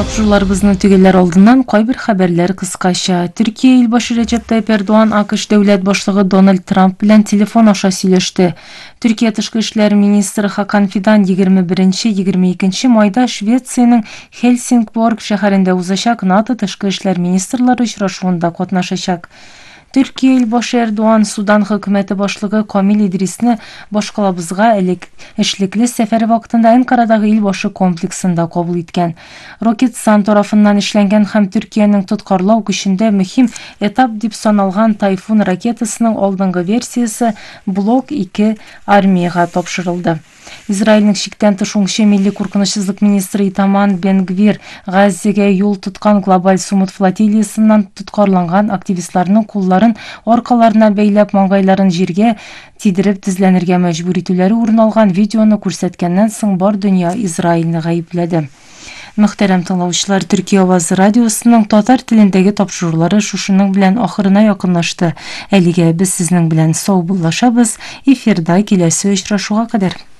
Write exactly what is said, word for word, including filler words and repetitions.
Тапшыруларыбызны төгелер алдынан кайбер хәбәрләр кыскача. Төркия ил башы Рәҗәп Тайип Эрдоган АКШ дәүләт башлыгы Дональд Трамп белән телефон аша сөйләште. Төркия тышкы эшләр министры Хакан Фидан егерме беренче - егерме икенче майда Швециянең Хельсингборг шәһәрендә узачак НАТО тышкы эшләр министрлары очрашуында катнашачак. Төркия ил башы Эрдоган Судан хөкүмәте башлыгы Камил Идрисне башкалабызга элек эшлекле сәфәре вакытында Анкарадагы ил башы комплексында кабул иткән. Рокетсан тарафыннан эшләнгән һәм Төркиянең тоткарлау көчендә мөһим этап дип саналган Тайфун ракетасының алдынгы версиясе Блок ике армиягә тапшырылды. Израильнең чиктән тыш уңчы милли куркынычсызлык министры Итаман Бен-Гвир Газзага юл тоткан глобаль сумут флотилиясыннан тоткарланган активистларның кулларын аркаларына бәйләп маңгайларын җиргә тидереп тезләнергә мәҗбүр итүләре урын алган видеоны күрсәткәннән соң бар дөнья Израильне гаепләде. Мөхтәрәм тыңлаучылар, Төркия авазы радиосының татар телендәге тапшырулары шушының белән ахырына якынлашты. Әлегә без сезнең белән сау булашабыз. Эфирда киләсе очрашуга кадәр.